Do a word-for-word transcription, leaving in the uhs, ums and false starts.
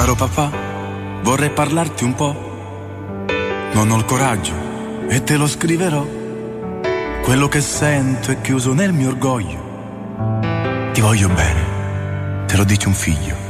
Caro papà, vorrei parlarti un po'. Non ho il coraggio e te lo scriverò. Quello che sento è chiuso nel mio orgoglio. Ti voglio bene, te lo dice un figlio.